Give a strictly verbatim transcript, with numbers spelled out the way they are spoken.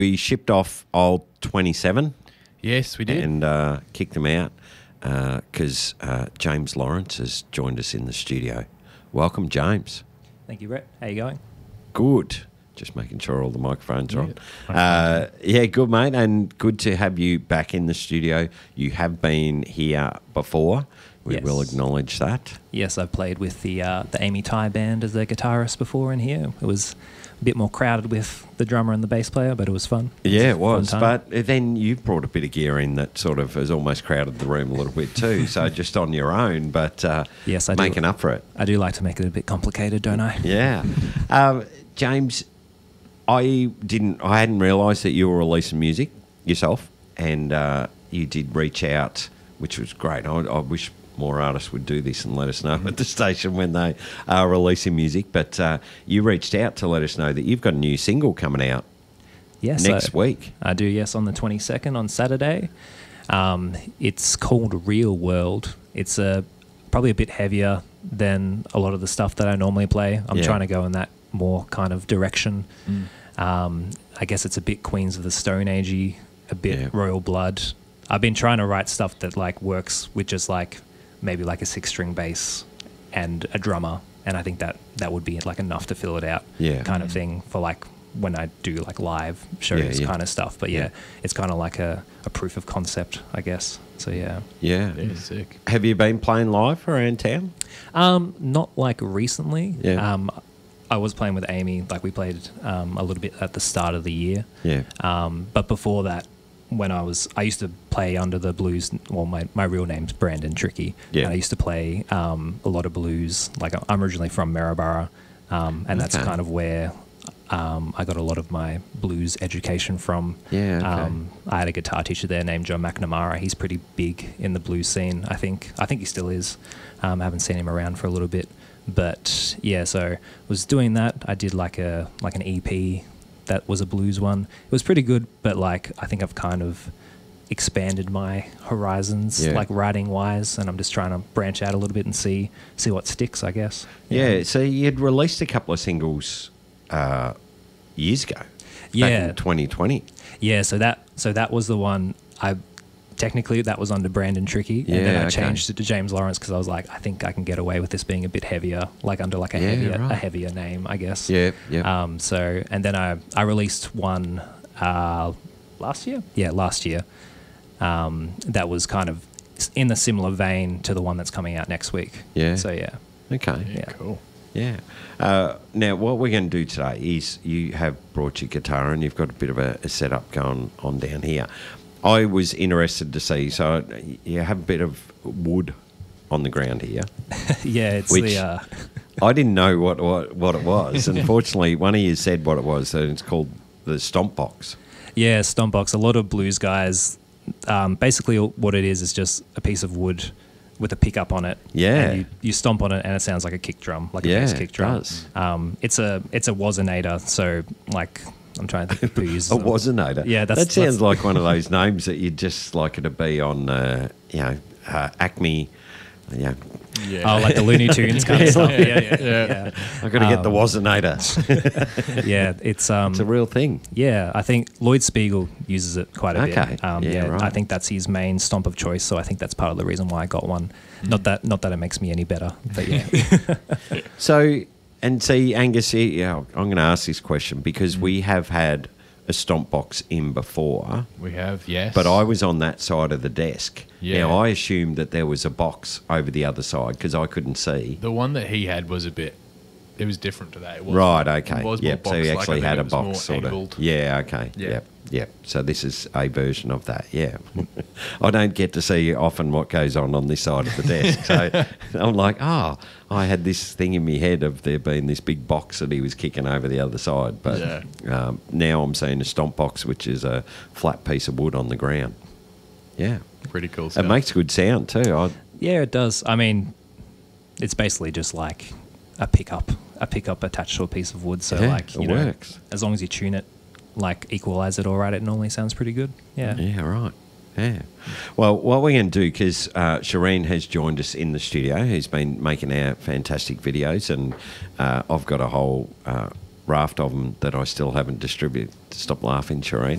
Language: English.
We shipped off old twenty-seven. Yes, we did. And uh, kicked them out because uh, uh, James Lawrence has joined us in the studio. Welcome, James. Thank you, Brett. How you going? Good. Just making sure all the microphones are Yeah. on. Uh, yeah, good, mate. And good to have you back in the studio. You have been here before. We Yes. will acknowledge that. Yes, I've played with the uh, the Amy Tai band as their guitarist before in here. It was a bit more crowded with the drummer and the bass player, but it was fun. Yeah, a it was. fun time. But then you've brought a bit of gear in that sort of has almost crowded the room a little bit too. So just on your own, but uh, Yes, I do. making up for it. I do like to make it a bit complicated, don't I? Yeah. um, James, I didn't. I hadn't realised that you were releasing music yourself, and uh, you did reach out, which was great. I, I wish more artists would do this and let us know at the station when they are releasing music. But uh, you reached out to let us know that you've got a new single coming out Yes, next I, week. I do. Yes, on the twenty-second on Saturday. Um, it's called Real World. It's a probably a bit heavier than a lot of the stuff that I normally play. I'm Yeah. trying to go in that more kind of direction. Mm. Um, I guess it's a bit Queens of the Stone Agey, a bit Yeah. Royal Blood. I've been trying to write stuff that like works with just like maybe like a six-string bass and a drummer, and I think that that would be like enough to fill it out, Yeah. kind of thing for like when I do like live shows Yeah, yeah. kind of stuff. But yeah, Yeah. it's kind of like a, a proof of concept, I guess. So yeah. Yeah. Yeah, sick. Have you been playing live around town? Um, not like recently. Yeah. Um, I was playing with Amy, like we played um, a little bit at the start of the year. Yeah. Um, but before that, when I was, I used to play under the blues. Well, my, my real name's Brandon Tricky. Yeah. And I used to play um, a lot of blues. Like I'm originally from Maryborough, um, and that's Okay. kind of where um, I got a lot of my blues education from. Yeah, okay. Um, I had a guitar teacher there named John McNamara. He's pretty big in the blues scene. I think. I think he still is. Um, I haven't seen him around for a little bit, but yeah. So was doing that. I did like a like an E P. That was a blues one. It was pretty good, but like I think I've kind of expanded my horizons, Yeah. like writing wise, and I'm just trying to branch out a little bit and see see what sticks, I guess. Yeah. So you had released a couple of singles uh, years ago. Back Yeah. in twenty twenty. Yeah, so that so that was the one I technically that was under Brandon Tricky, and then Yeah, I okay. changed it to James Lawrence because I was like, I think I can get away with this being a bit heavier, like under like a Yeah, heavier right. a heavier name, I guess. Yeah. Yeah. Um, so and then I I released one uh, last year. Yeah, last year. Um, that was kind of in the similar vein to the one that's coming out next week. Yeah. So yeah. okay. Yeah, Yeah. cool. Yeah. Uh, now, what we're going to do today is you have brought your guitar and you've got a bit of a, a setup going on down here. I was interested to see, so you have a bit of wood on the ground here. Yeah, it's Which- the uh, I didn't know what, what, what it was. Unfortunately, one of you said what it was, and it's called the stomp box. yeah, Stompbox. A lot of blues guys, um, basically what it is is just a piece of wood with a pickup on it. Yeah. And you, you stomp on it and it sounds like a kick drum, like a Yeah, bass it kick drum. does. Um, it's a it's a Wazinator, so like I'm trying to think who uses A them. Wazinator. Yeah, that's- that sounds that's- like one of those names that you'd just like it to be on, uh, you know, uh, Acme. You know, Yeah. Oh, like the Looney Tunes kind of stuff. Yeah, yeah, Yeah. yeah. I've got to get the Um, Wazinator. Yeah, it's um, It's a real thing. yeah. I think Lloyd Spiegel uses it quite a Okay. bit. Um, Yeah, yeah, right. I think that's his main stomp of choice. So I think that's part of the reason why I got one. Mm. Not that not that it makes me any better, but yeah. So, and see, Angus, yeah, I'm going to ask this question because we have had a stomp box in before, We have, yes. but I was on that side of the desk. Yeah. Now, I assumed that there was a box over the other side because I couldn't see. The one that he had was a bit, it was different to that. It was, Right, okay. It was more Yep, so you box-like. I actually think had it a was box more sort angled. of. Yeah, okay. Yeah. Yep, yep. So this is a version of that, yeah. I don't get to see often what goes on on this side of the desk. So I'm like, oh, I had this thing in my head of there being this big box that he was kicking over the other side. But Yeah. um, now I'm seeing a stomp box, which is a flat piece of wood on the ground. Yeah. Pretty cool It stuff. makes good sound too. I, Yeah, it does. I mean, it's basically just like a pickup, a pickup attached to a piece of wood. So Yeah, like, you it know, works. as long as you tune it, like equalize it all right, it normally sounds pretty good. Yeah. Yeah, right. Yeah. Well, what we're going to do, because uh, Shireen has joined us in the studio, who's been making our fantastic videos, and uh, I've got a whole uh, raft of them that I still haven't distributed. Stop laughing, Shireen.